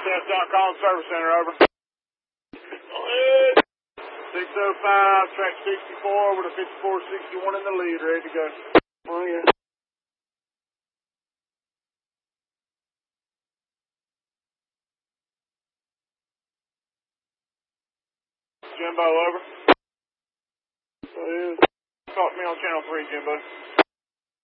Dot calling service center, over. 605, track 64 with a 5461 in the lead, ready to go. Oh, yeah. Jimbo, over. Talk to me on channel 3, Jimbo.